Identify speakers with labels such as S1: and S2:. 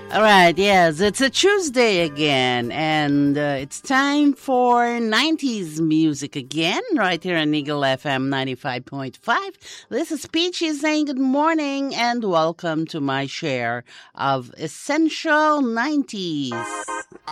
S1: All right, yes, it's a Tuesday again, and it's time for 90s music again, right here on Eagle FM 95.5. This is Peachy saying good morning and welcome to my share of Essential 90s.